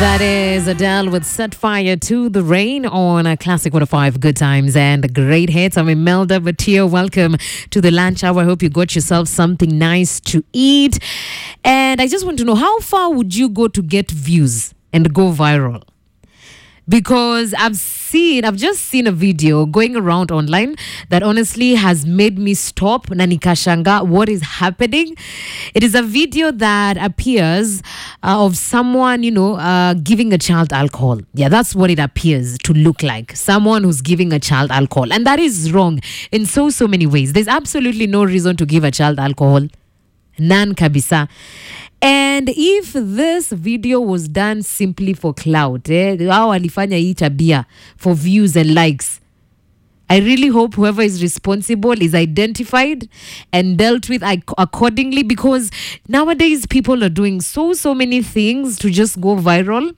That is Adele with Set Fire to the Rain on a Classic 105 Good Times and Great Hits. I'm Imelda Batia. Welcome to the lunch hour. I hope you got yourself something nice to eat. And I just want to know, how far would you go to get views and go viral? Because I've just seen a video going around online that honestly has made me stop na nikashanga what is happening. It is a video that appears of someone, giving a child alcohol. Yeah, that's what it appears to look like. Someone who's giving a child alcohol. And that is wrong in so many ways. There's absolutely no reason to give a child alcohol. None kabisa. And if this video was done simply for clout, how alifanya hii tabia for views and likes, I really hope whoever is responsible is identified and dealt with accordingly, because nowadays people are doing so many things to just go viral.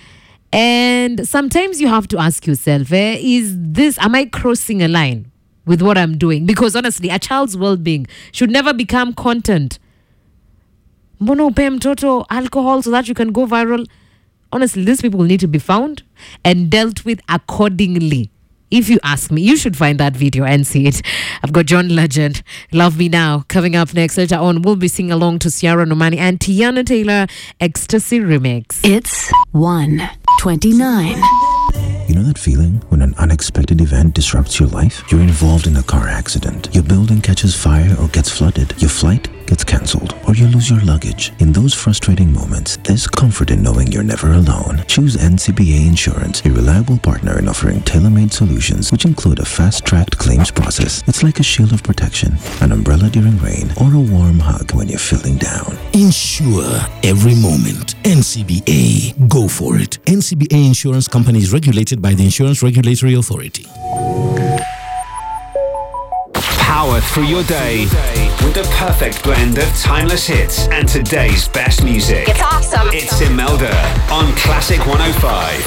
And sometimes you have to ask yourself, am I crossing a line with what I'm doing? Because honestly, a child's well-being should never become content. Mbona upe mtoto alcohol so that you can go viral? Honestly, these people need to be found and dealt with accordingly. If you ask me, you should find that video and see it. I've got John Legend, Love Me Now, coming up next. Later on, we'll be singing along to Ciara Nomani and Tiana Taylor Ecstasy Remix. It's 1:29. You know that feeling when an unexpected event disrupts your life? You're involved in a car accident. Your building catches fire or gets flooded. Your flight gets cancelled, or you lose your luggage. In those frustrating moments, there's comfort in knowing you're never alone. Choose NCBA Insurance, a reliable partner in offering tailor-made solutions which include a fast-tracked claims process. It's like a shield of protection, an umbrella during rain, or a warm hug when you're feeling down. Insure every moment. NCBA. Go for it. NCBA Insurance Company is regulated by the Insurance Regulatory Authority. Power through your day with the perfect blend of timeless hits and today's best music. It's awesome. It's Imelda on Classic 105.